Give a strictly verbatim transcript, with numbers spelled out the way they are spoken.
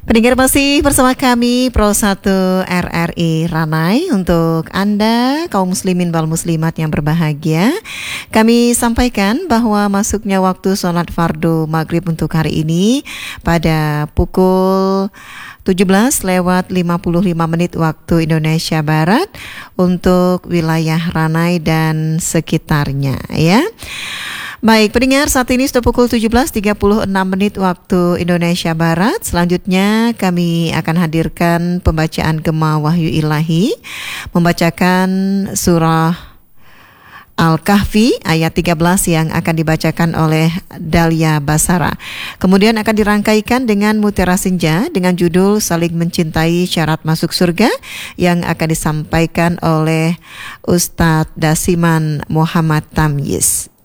Pendengar masih bersama kami Pro satu R R I Ranai. Untuk Anda kaum muslimin wal muslimat yang berbahagia, kami sampaikan bahwa masuknya waktu sholat fardu maghrib untuk hari ini pada pukul tujuh belas lewat lima puluh lima menit waktu Indonesia Barat untuk wilayah Ranai dan sekitarnya, ya. Baik, pendengar, saat ini sudah pukul tujuh belas tiga puluh enam menit waktu Indonesia Barat. Selanjutnya kami akan hadirkan pembacaan Gema Wahyu Ilahi, membacakan surah Al-Kahfi ayat tiga belas yang akan dibacakan oleh Dahlia Basara. Kemudian akan dirangkaikan dengan Mutiara Senja dengan judul Saling Mencintai Syarat Masuk Surga yang akan disampaikan oleh Ustadz Dasiman Muhammad Tamyiz.